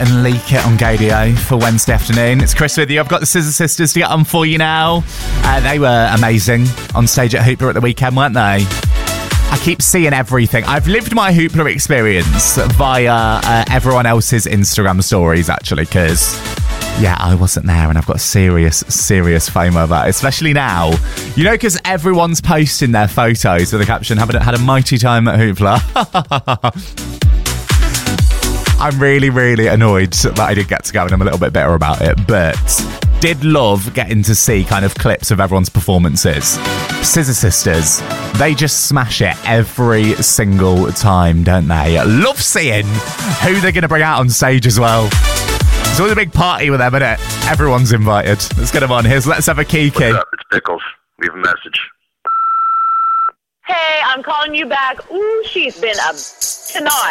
and leak it on Gadio for Wednesday afternoon. It's Chris with you. I've got the Scissor Sisters to get on for you now. They were amazing on stage at Hoopla at the weekend, weren't they? I keep seeing everything. I've lived my Hoopla experience via everyone else's Instagram stories, actually, because, yeah, I wasn't there and I've got serious FOMO about it, especially now. You know, because everyone's posting their photos with the caption, "Haven't had a mighty time at Hoopla." I'm really annoyed that I did get to go, and I'm a little bit bitter about it, but did love getting to see kind of clips of everyone's performances. Scissor Sisters, they just smash it every single time, don't they? Love seeing who they're going to bring out on stage as well. It's always a big party with them, isn't it? Everyone's invited. Let's get them on. Let's have a Kiki. What's up? It's Pickles. Leave a message. Hey, I'm calling you back. Ooh, she's been tonight.